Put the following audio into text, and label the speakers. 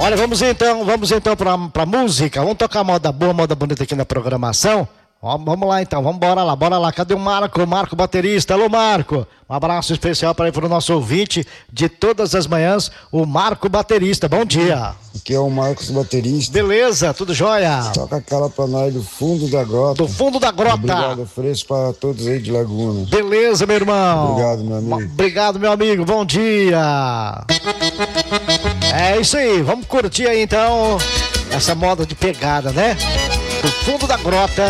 Speaker 1: Olha, vamos então pra música. Vamos tocar moda boa, moda bonita aqui na programação. Vamos lá então, bora lá. Cadê o Marco? Marco baterista. Alô, Marco. Um abraço especial para o nosso ouvinte de todas as manhãs, o Marco baterista. Bom dia.
Speaker 2: Aqui é o Marcos baterista.
Speaker 1: Beleza, tudo jóia?
Speaker 2: Toca aquela pra nós do fundo da grota.
Speaker 1: Do fundo da grota.
Speaker 2: Obrigado, fresco para todos aí de Laguna.
Speaker 1: Beleza, meu irmão.
Speaker 2: Obrigado, meu amigo.
Speaker 1: Obrigado, meu amigo. Bom dia. É isso aí, vamos curtir aí então essa moda de pegada, né? Do fundo da grota.